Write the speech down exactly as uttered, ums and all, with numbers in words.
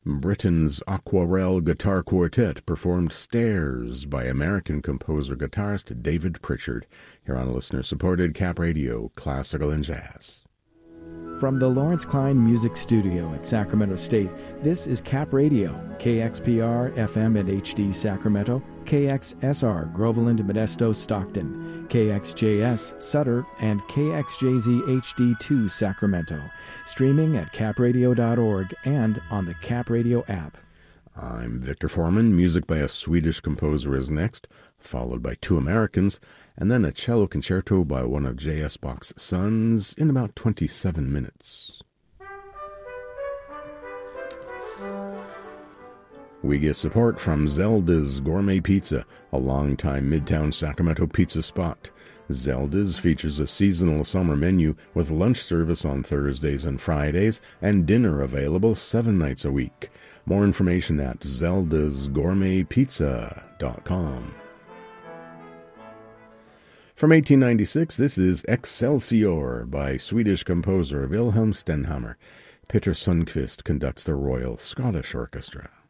Britain's Aquarelle Guitar Quartet performed Stairs by American composer-guitarist David Pritchard, here on listener-supported Cap Radio, Classical and Jazz. From the Lawrence Klein Music Studio at Sacramento State, this is Cap Radio, K X P R F M and H D Sacramento, K X S R Groveland, Modesto, Stockton, K X J S Sutter, and K X J Z H D two Sacramento. Streaming at cap radio dot org and on the Cap Radio app. I'm Victor Foreman. Music by a Swedish composer is next, followed by two Americans, and then a cello concerto by one of J S. Bach's sons in about twenty-seven minutes. We get support from Zelda's Gourmet Pizza, a longtime Midtown Sacramento pizza spot. Zelda's features a seasonal summer menu with lunch service on Thursdays and Fridays and dinner available seven nights a week. More information at zeldas gourmet pizza dot com. From eighteen ninety-six, this is Excelsior by Swedish composer Wilhelm Stenhammar. Peter Sundqvist conducts the Royal Scottish Orchestra.